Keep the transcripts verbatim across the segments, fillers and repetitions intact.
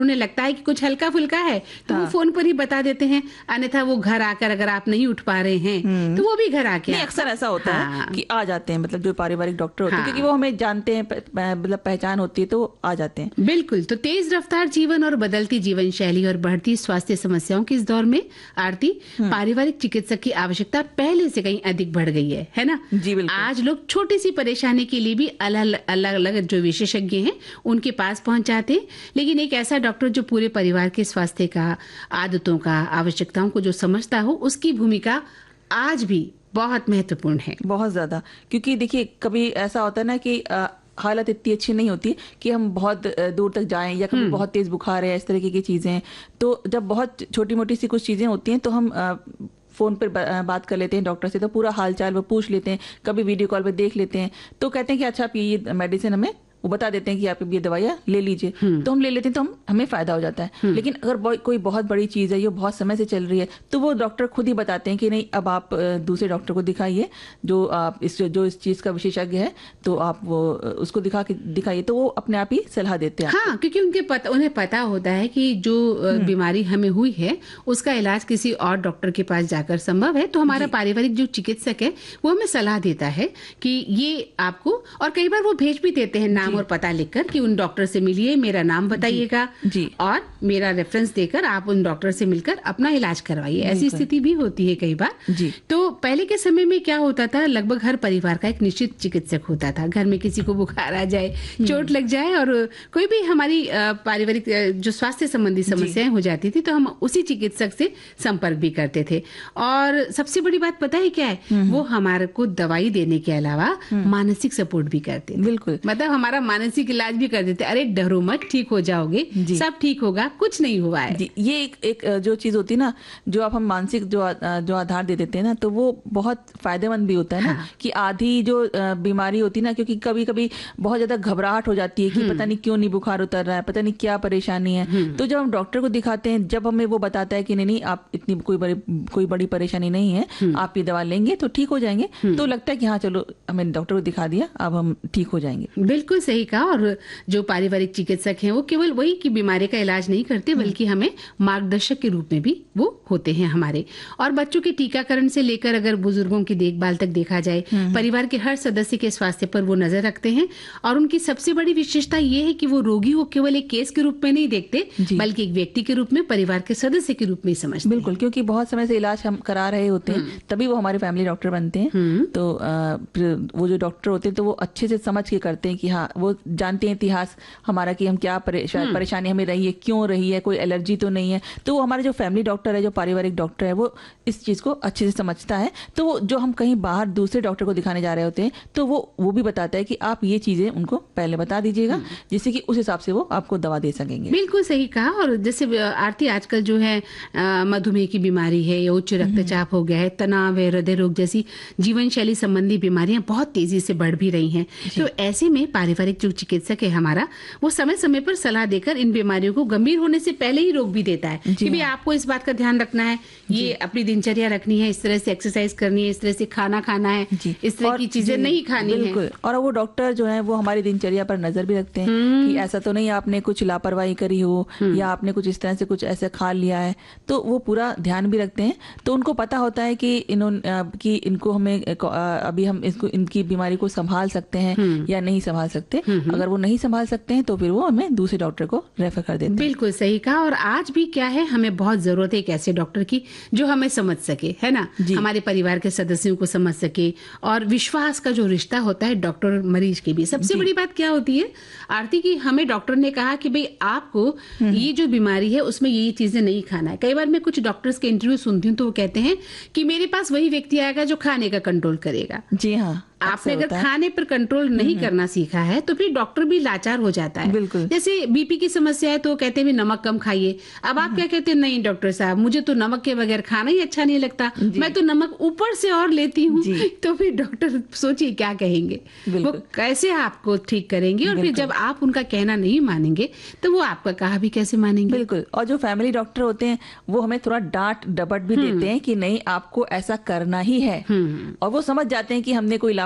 उन्हें लगता है कि कुछ हल्का फुल्का है तो हाँ। वो फोन पर ही बता देते हैं, अन्यथा वो घर आकर अगर आप नहीं उठ पा रहे हैं तो वो भी घर आके नहीं, अक्सर ऐसा होता हाँ। है कि आ जाते हैं, मतलब जो पारिवारिक डॉक्टर होते हैं, हाँ। क्योंकि वो हमें जानते हैं, प- मतलब पहचान होती है तो वो आ जाते हैं। बिल्कुल। तो तेज रफ्तार जीवन और बदलती जीवन शैली और बढ़ती स्वास्थ्य समस्याओं के इस दौर में आरती, पारिवारिक चिकित्सक की आवश्यकता पहले से कहीं अधिक बढ़ गई है है ना? जी बिल्कुल। आज लोग छोटी सी परेशानी के लिए भी अलग अलग अलग जो विशेषज्ञ हैं उनके पास पहुंच जाते हैं, लेकिन एक ऐसा डॉक्टर जो पूरे परिवार के स्वास्थ्य का, आदतों का, आवश्यकताओं को जो समझता हो, उसकी भूमिका आज भी बहुत महत्वपूर्ण है। बहुत ज्यादा, क्योंकि देखिए कभी ऐसा होता है ना कि अ, हालत इतनी अच्छी नहीं होती कि हम बहुत अ, दूर तक जाएं, या कभी बहुत तेज बुखार है, इस तरीके की चीजें। तो जब बहुत छोटी मोटी सी कुछ चीजें होती हैं तो हम अ, फोन पर बा- बात कर लेते हैं डॉक्टर से, तो पूरा हालचाल वो पूछ लेते हैं, कभी वीडियो कॉल पे देख लेते हैं, तो कहते हैं कि अच्छा आप ये मेडिसिन हमें, वो बता देते हैं कि आप ये दवाइयाँ ले लीजिए, तो हम ले लेते हैं, तो हम हमें फायदा हो जाता है। लेकिन अगर बहु- कोई बहुत बड़ी चीज है, ये बहुत समय से चल रही है, तो वो डॉक्टर खुद ही बताते हैं कि नहीं, अब आप अ, दूसरे डॉक्टर को दिखाइए जो आप इस जो इस चीज का विशेषज्ञ है, तो आप वो अ, उसको दिखा के दिखाइए, तो वो अपने आप ही सलाह देते हैं। हाँ, क्योंकि उनके पता, उन्हें पता होता है कि जो अ, बीमारी हमें हुई है उसका इलाज किसी और डॉक्टर के पास जाकर संभव है, तो हमारा पारिवारिक जो चिकित्सक है वो हमें सलाह देता है कि ये आपको, और कई बार वो भेज भी देते हैं नाम और पता लिखकर कि उन डॉक्टर से मिलिए, मेरा नाम बताइएगा, जी। और मेरा रेफरेंस देकर आप उन डॉक्टर से मिलकर अपना इलाज करवाइए। ऐसी स्थिति भी होती है कई बार। जी। तो पहले के समय में क्या होता था, लगभग हर परिवार का एक निश्चित चिकित्सक होता था। घर में किसी को बुखार आ जाए, चोट लग जाए, और कोई भी हमारी अ, पारिवारिक अ, जो स्वास्थ्य संबंधी समस्याएं हो जाती थी, तो हम उसी चिकित्सक से संपर्क भी करते थे। और सबसे बड़ी बात पता है क्या है, वो हमारे को दवाई देने के अलावा मानसिक सपोर्ट भी करते थे। बिल्कुल। मतलब हमारा मानसिक इलाज भी कर देते, अरे डरो मत, ठीक हो जाओगे, सब ठीक होगा, कुछ नहीं हुआ है। जी, ये एक एक जो चीज होती है ना, जो आप हम मानसिक जो आ- जो आधार दे देते हैं ना, तो वो बहुत फायदेमंद भी होता है ना। हाँ। कि आधी जो अ, बीमारी होती है ना, क्योंकि कभी कभी बहुत ज्यादा घबराहट हो जाती है कि पता नहीं क्यों नहीं बुखार उतर रहा है, पता नहीं क्या परेशानी है, तो जब हम डॉक्टर को दिखाते हैं, जब हमें वो बताता है कि नहीं नहीं आप इतनी कोई बड़ी कोई बड़ी परेशानी नहीं है, आप ये दवा लेंगे तो ठीक हो जाएंगे, तो लगता है कि हाँ चलो हमें डॉक्टर को दिखा दिया, अब हम ठीक हो जाएंगे। बिल्कुल सही कहा। और जो पारिवारिक चिकित्सक हैं वो केवल वही कि बीमारी का इलाज नहीं करते, बल्कि हमें मार्गदर्शक के रूप में भी वो होते हैं हमारे। और बच्चों के टीकाकरण से लेकर अगर बुजुर्गों की देखभाल तक देखा जाए, परिवार के हर सदस्य के स्वास्थ्य पर वो नजर रखते हैं। और उनकी सबसे बड़ी विशेषता ये है कि वो रोगी को केवल एक केस के रूप में नहीं देखते, बल्कि एक व्यक्ति के रूप में, परिवार के सदस्य के रूप में समझते हैं। बिल्कुल, क्योंकि बहुत समय से इलाज हम करा रहे होते हैं, तभी वो हमारे फैमिली डॉक्टर बनते हैं। तो अ, फिर वो जो डॉक्टर होते हैं तो वो अच्छे से समझ के करते हैं कि हाँ, वो जानते हैं इतिहास हमारा कि हम क्या परेशान परेशानी हमें रही है, क्यों रही है, कोई एलर्जी तो नहीं है। तो वो हमारे जो फैमिली डॉक्टर है, जो पारिवारिक डॉक्टर है, वो इस चीज को अच्छे से समझता है। तो वो जो हम कहीं बाहर दूसरे डॉक्टर को दिखाने जा रहे होते हैं, तो वो वो भी बताता है कि आप ये चीजें उनको पहले बता दीजिएगा, जिससे कि उस हिसाब से वो आपको दवा दे सकेंगे। बिल्कुल सही कहा। और जैसे आरती, आजकल जो है अ, मधुमेह की बीमारी है, या उच्च रक्तचाप हो गया है, तनाव है, हृदय रोग जैसी जीवन शैली संबंधी बीमारियां बहुत तेजी से बढ़ भी रही हैं। तो ऐसे में पारिवारिक जो चिकित्सक है हमारा, वो समय समय पर सलाह देकर इन बीमारियों को गंभीर होने से पहले ही रोक भी देता है कि भाई आपको इस बात का ध्यान रखना है, ये अपनी दिनचर्या रखनी है, इस तरह से एक्सरसाइज करनी है, इस तरह से खाना खाना है, इस तरह की चीजें नहीं खानी है। बिल्कुल। और वो डॉक्टर जो है वो हमारी दिनचर्या पर नजर भी रखते हैं कि ऐसा तो नहीं आपने कुछ लापरवाही करी हो, या आपने कुछ इस तरह से कुछ ऐसे खा लिया है, तो वो पूरा ध्यान भी रखते हैं। तो उनको पता होता है कि इन्होंने कि इनको हमें अभी हम इसको इनकी बीमारी को संभाल सकते हैं या नहीं संभाल सकते। अगर वो नहीं संभाल सकते हैं तो फिर वो हमें दूसरे डॉक्टर को रेफर कर देते हैं। बिल्कुल सही कहा। और आज भी क्या है, हमें बहुत जरूरत है एक ऐसे डॉक्टर की जो हमें समझ सके, है ना, हमारे परिवार के सदस्यों को समझ सके। और विश्वास का जो रिश्ता होता है डॉक्टर और मरीज के भी, सबसे बड़ी बात क्या होती है आरती की, हमें डॉक्टर ने कहा कि भाई आपको ये जो बीमारी है उसमें ये चीजें नहीं खाना है। कई बार मैं कुछ डॉक्टर्स के इंटरव्यू सुनती हूँ तो वो कहते हैं कि मेरे पास वही व्यक्ति आएगा जो खाने का कंट्रोल करेगा। जी हाँ, आपने अगर खाने पर कंट्रोल नहीं करना सीखा है तो फिर डॉक्टर भी लाचार हो जाता है। बिल्कुल। जैसे बीपी की समस्या है तो कहते हैं नमक कम खाइए। अब आप क्या कहते हैं, नहीं डॉक्टर साहब मुझे तो नमक के बगैर खाना ही अच्छा नहीं लगता, मैं तो नमक ऊपर से और लेती हूँ। तो फिर डॉक्टर सोचिए क्या कहेंगे, वो कैसे आपको ठीक करेंगे। और फिर जब आप उनका कहना नहीं मानेंगे तो वो आपका कहा भी कैसे मानेंगे। बिल्कुल। और जो फैमिली डॉक्टर होते हैं वो हमें थोड़ा डांट डपट भी देते हैं कि नहीं आपको ऐसा करना ही है, और वो समझ जाते हैं कि हमने कोई लापरवाही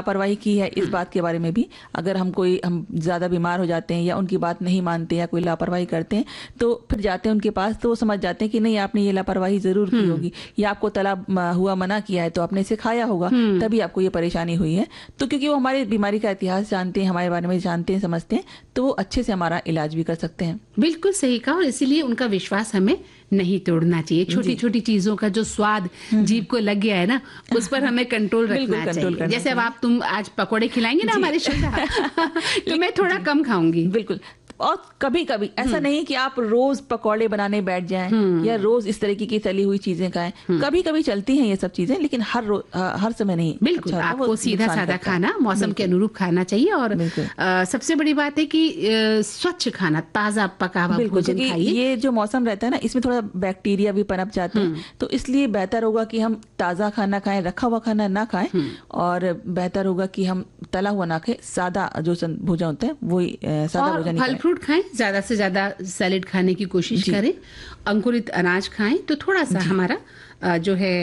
लापरवाही की है इस बात के बारे में भी, अगर हम कोई हम ज़्यादा बीमार हो जाते हैं या उनकी बात नहीं मानते या कोई लापरवाही करते हैं तो फिर जाते हैं उनके पास, तो वो समझ जाते हैं कि नहीं आपने ये लापरवाही ज़रूर की होगी, या आपको तला म- हुआ मना किया है तो आपने इसे खाया होगा तभी आपको ये परेशानी हुई है। तो क्योंकि वो हमारी बीमारी का इतिहास जानते हैं, हमारे बारे में जानते हैं, समझते हैं, तो वो अच्छे से हमारा इलाज भी कर सकते हैं। बिल्कुल सही कहा, और इसीलिए उनका विश्वास हमें नहीं तोड़ना चाहिए। छोटी छोटी चीजों का जो स्वाद जीभ को लग गया है ना, उस पर हमें कंट्रोल बिल्कुल रखना कंट्रोल चाहिए। करना जैसे अब आप तुम आज पकोड़े खिलाएंगे ना हमारे श्रोता तो मैं थोड़ा कम खाऊंगी। बिल्कुल। और कभी कभी ऐसा नहीं कि आप रोज पकौड़े बनाने बैठ जाएं या रोज इस तरीके की तली हुई चीजें खाएं, कभी कभी चलती हैं ये सब चीजें, लेकिन हर रोज हर समय नहीं। बिल्कुल अच्छा, आपको वो सीधा नुकसान सादा करता है। खाना मौसम के अनुरूप खाना चाहिए, और बिल्कुल। अ, सबसे बड़ी बात है कि अ, स्वच्छ खाना, ताजा पका हुआ बिल्कुल, भोजन क्योंकि खाइए। ये जो मौसम रहता है ना, इसमें थोड़ा बैक्टीरिया भी पनप जाते हैं, तो इसलिए बेहतर होगा कि हम ताज़ा खाना खाएं, रखा हुआ खाना ना खाएं, और बेहतर होगा कि हम तला हुआ ना खाएं, सादा जो सन- भोजन होता है वही अ, सादा और भोजन ही फल खाएं। फ्रूट खाएं, ज्यादा से ज्यादा सैलेड खाने की कोशिश करें, अंकुरित अनाज खाएं, तो थोड़ा सा हमारा अ, जो है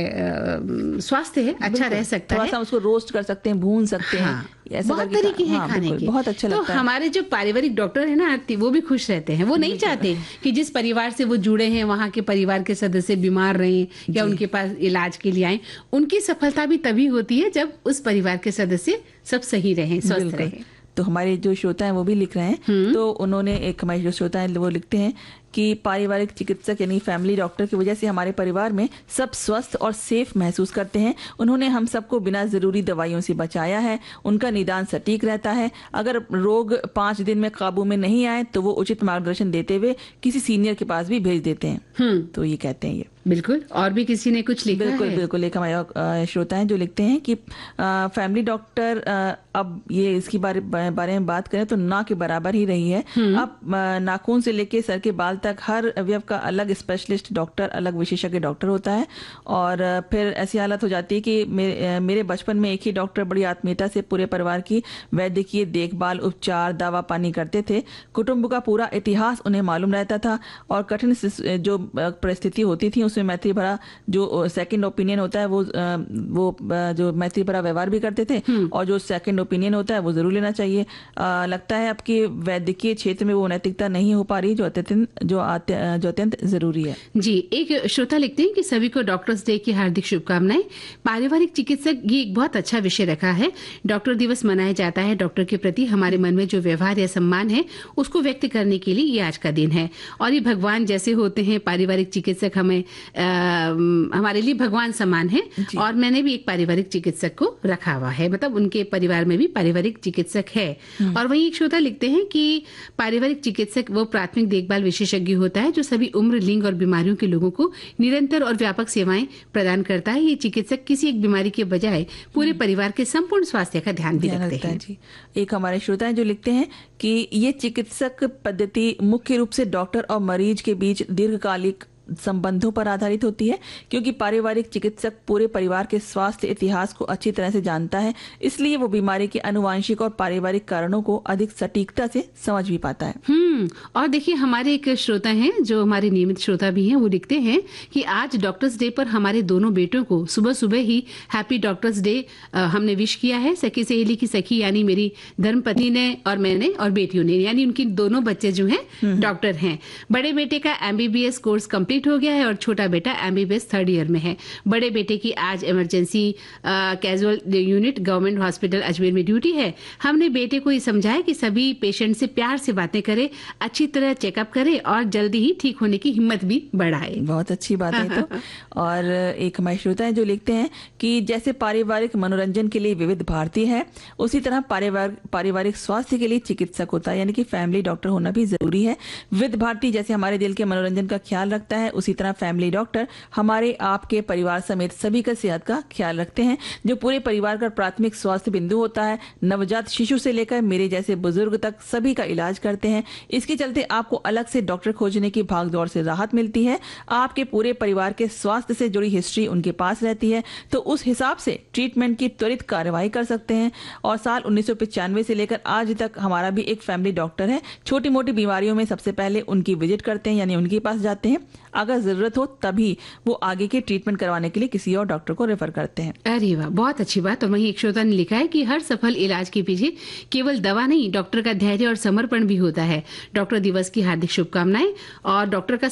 अ, स्वास्थ्य है अच्छा रह सकता थोड़ा है। सा उसको रोस्ट कर सकते हैं, भून सकते हैं, हाँ, ऐसा बहुत करके तरीके खा- हैं हाँ, खाने बिल्कुल, के। बहुत अच्छा तो लगता है। हमारे जो पारिवारिक डॉक्टर है ना आरती, वो भी खुश रहते हैं। वो नहीं चाहते कि जिस परिवार से वो जुड़े हैं वहाँ के परिवार के सदस्य बीमार रहें या उनके पास इलाज के लिए आए। उनकी सफलता भी तभी होती है जब उस परिवार के सदस्य सब सही रहें, स्वस्थ बिल्कुल। रहें। तो हमारे जो श्रोता हैं वो भी लिख रहे हैं, तो उन्होंने एक हमारे जो श्रोता हैं वो लिखते हैं कि पारिवारिक चिकित्सक यानी फैमिली डॉक्टर की वजह से हमारे परिवार में सब स्वस्थ और सेफ महसूस करते हैं। उन्होंने हम सबको बिना जरूरी दवाइयों से बचाया है, उनका निदान सटीक रहता है। अगर रोग पाँच दिन में काबू में नहीं आए तो वो उचित मार्गदर्शन देते हुए किसी सीनियर के पास भी भेज देते हैं। तो ये कहते हैं ये बिल्कुल। और भी किसी ने कुछ लिखा बिल्कुल है? बिल्कुल एक हमारे अ, श्रोता हैं जो लिखते हैं कि अ, फैमिली डॉक्टर अ, अब ये इसकी बारे बारे में बात करें तो ना के बराबर ही रही है। अब अ, नाखून से लेके सर के बाल तक हर अवयव का अलग स्पेशलिस्ट डॉक्टर, अलग विशेषज्ञ डॉक्टर होता है। और अ, फिर ऐसी हालत हो जाती है कि मेरे, अ, मेरे बचपन में एक ही डॉक्टर बड़ी आत्मीयता से पूरे परिवार की वैद्यकीय देखभाल, उपचार, दवा पानी करते थे। कुटुंब का पूरा इतिहास उन्हें मालूम रहता था, और कठिन सिस- जो अ, परिस्थिति होती थी उसमें मैत्री भरा जो सेकंड ओपिनियन होता है वो अ, वो अ, जो मैत्री भरा व्यवहार भी करते थे, और जो सेकंड ओपिनियन होता है वो जरूर लेना चाहिए। अ, लगता है आपके वैद्यकीय क्षेत्र में वो नैतिकता नहीं हो पा रही जो अत्यंत जो अत्य- जो अत्यंत जरूरी है। जी, एक श्रोता लिखते हैं कि सभी को डॉक्टर्स डे की हार्दिक शुभकामनाएं। पारिवारिक चिकित्सक, ये एक बहुत अच्छा विषय रखा है। डॉक्टर दिवस मनाया जाता है। डॉक्टर के प्रति हमारे मन में जो व्यवहार या सम्मान है उसको व्यक्त करने के लिए ये आज का दिन है, और ये भगवान जैसे होते हैं। पारिवारिक चिकित्सक हमें आ, हमारे लिए भगवान समान है। और मैंने भी एक पारिवारिक चिकित्सक को रखा हुआ है, मतलब उनके परिवार में भी पारिवारिक चिकित्सक है। और वहीं एक श्रोता लिखते हैं कि पारिवारिक चिकित्सक वो प्राथमिक देखभाल विशेषज्ञ होता है जो सभी उम्र, लिंग और बीमारियों के लोगों को निरंतर और व्यापक सेवाएं प्रदान करता है। ये चिकित्सक किसी एक बीमारी के बजाय पूरे परिवार के संपूर्ण स्वास्थ्य का ध्यान भी ध्यान रखते रखता है हैं। जी। एक हमारे श्रोता हैं जो लिखते हैं कि ये चिकित्सक पद्धति मुख्य रूप से डॉक्टर और मरीज के बीच दीर्घकालिक संबंधों पर आधारित होती है, क्योंकि पारिवारिक चिकित्सक पूरे परिवार के स्वास्थ्य इतिहास को अच्छी तरह से जानता है, इसलिए वो बीमारी के आनुवांशिक और पारिवारिक कारणों को अधिक सटीकता से समझ भी पाता है। हम्म और देखिए, हमारे एक श्रोता हैं जो हमारे नियमित श्रोता भी हैं, वो लिखते हैं कि आज डॉक्टर्स डे पर हमारे दोनों बेटों को सुबह सुबह ही हैप्पी डॉक्टर्स डे हमने विश किया है। सखी सहेली की सखी यानी मेरी धर्मपत्नी ने और मैंने और बेटियों ने, यानी उनकी दोनों बच्चे जो हैं डॉक्टर हैं। बड़े बेटे का एमबीबीएस कोर्स कंप्लीट हो गया है और छोटा बेटा एमबीबीएस थर्ड ईयर में है। बड़े बेटे की आज emergency casual unit government hospital Ajmer में ड्यूटी है। हमने बेटे को ये समझाया कि सभी पेशेंट से प्यार से बातें करे, अच्छी तरह चेकअप करे और जल्दी ही ठीक होने की हिम्मत भी बढ़ाए। बहुत अच्छी बात है तो। और एक हमारे श्रोता है जो लिखते हैं कि जैसे पारिवारिक मनोरंजन के लिए विविध भारती है, उसी तरह पारिवारिक पारिवारिक स्वास्थ्य के लिए चिकित्सक होता है, यानी कि फैमिली डॉक्टर होना भी जरूरी है। विविध भारती जैसे हमारे दिल के मनोरंजन का ख्याल रखता है, उसी तरह फैमिली डॉक्टर हमारे आपके परिवार समेत सभी का सेहत का ख्याल रखते हैं, जो पूरे परिवार का प्राथमिक स्वास्थ्य बिंदु होता है। नवजात शिशु से लेकर मेरे जैसे बुजुर्ग तक सभी का इलाज करते हैं। इसके चलते आपको अलग से डॉक्टर खोजने की भागदौड़ से राहत मिलती है। आपके पूरे परिवार के स्वास्थ्य से जुड़ी हिस्ट्री उनके पास रहती है, तो उस हिसाब से ट्रीटमेंट की त्वरित कार्यवाही कर सकते हैं। और साल उन्नीस सौ पचानवे से लेकर आज तक हमारा भी एक फैमिली डॉक्टर है। छोटी मोटी बीमारियों में सबसे पहले उनकी विजिट करते हैं, यानी उनके पास जाते हैं। अगर जरूरत हो तभी वो आगे के ट्रीटमेंट करवाने के लिए किसी और डॉक्टर को रेफर करते हैं। अरे वाह, बहुत अच्छी बात। और वहीं एक श्रोता ने लिखा है कि हर सफल इलाज के पीछे केवल दवा नहीं, डॉक्टर का धैर्य और समर्पण भी होता है। डॉक्टर दिवस की हार्दिक शुभकामनाएं। और डॉक्टर का